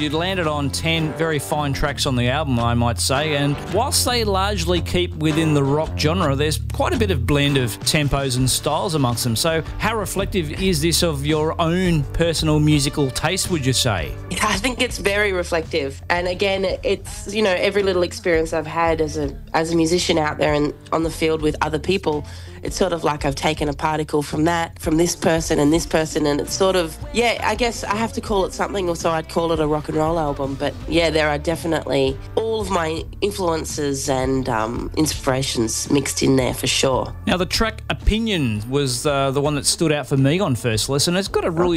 you'd landed on 10 very fine tracks on the album, I might say, and whilst they largely keep within the rock genre, there's quite a bit of blend of tempos and styles amongst them. So how reflective is this of your own personal musical taste, would you say? I think it's very reflective. And again, it's, every little experience I've had as a musician out there and on the field with other people, it's sort of like I've taken a particle from this person, and it's sort of, I guess I have to call it something, or so I'd call it a rock and roll album. But yeah, there are definitely all of my influences and inspirations mixed in there for sure. Now, the track Opinion was the one that stood out for me on first listen. It's got a really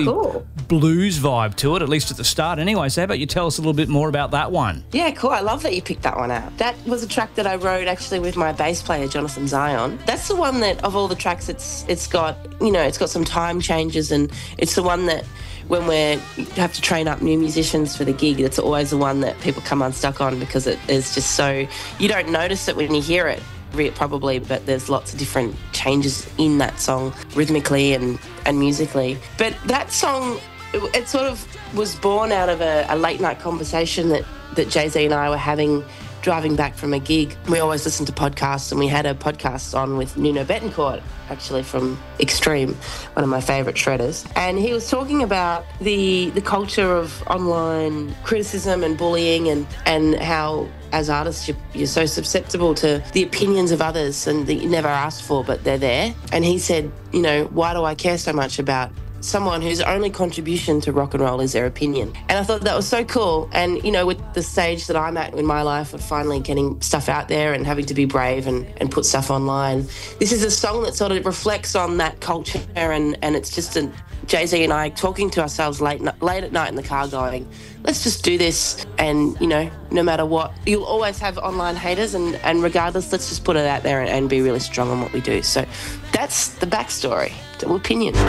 blues vibe to it, at least at the start anyway. So how about you tell us a little bit more about that one? Yeah, cool. I love that you picked that one out. That was a track that I wrote actually with my bass player, Jonathan Zion. That's the one that, of all the tracks, it's got some time changes, and it's the one that when we have to train up new musicians for the gig, it's always the one that people come unstuck on, because it is just so, you don't notice it when you hear it probably, but there's lots of different changes in that song rhythmically and musically. But that song, it sort of was born out of a late night conversation that Jay-Z and I were having driving back from a gig. We always listen to podcasts, and we had a podcast on with Nuno Betancourt, actually from Extreme, one of my favourite shredders. And he was talking about the culture of online criticism and bullying, and how as artists you're so susceptible to the opinions of others, and that you never asked for, but they're there. And he said, why do I care so much about someone whose only contribution to rock and roll is their opinion? And I thought that was so cool. And, with the stage that I'm at in my life of finally getting stuff out there and having to be brave and put stuff online, this is a song that sort of reflects on that culture, and it's just Jay-Z and I talking to ourselves late at night in the car going, let's just do this, and, no matter what, you'll always have online haters, and regardless, let's just put it out there and be really strong on what we do. So that's the backstory to Opinion.